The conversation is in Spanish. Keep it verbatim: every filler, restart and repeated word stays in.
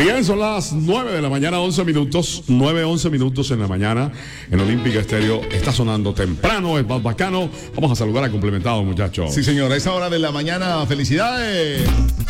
Bien, son las nueve de la mañana, once minutos, nueve, once minutos en la mañana en Olímpica Estéreo. Está sonando temprano, es más bacano. Vamos a saludar al complementado, muchachos. Sí, señor, a esa hora de la mañana, felicidades.